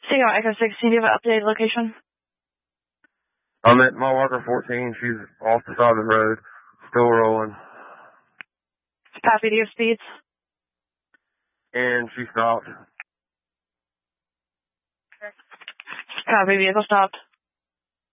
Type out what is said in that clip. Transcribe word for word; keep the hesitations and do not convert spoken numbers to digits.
Seagull Echo sixteen, do you have an updated location? I'm at mile marker fourteen. She's off the side of the road, still rolling. Copy, do you have speeds? And she stopped. Copy, vehicle stopped.